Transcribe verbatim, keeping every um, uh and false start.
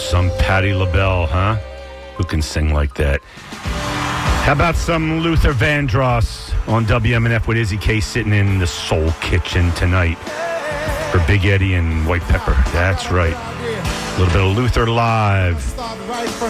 some Patti LaBelle, huh? Who can sing like that? How about some Luther Vandross on W M N F with Izzy K sitting in the Soul Kitchen tonight for Big Eddie and White Pepper. That's right. A little bit of Luther live.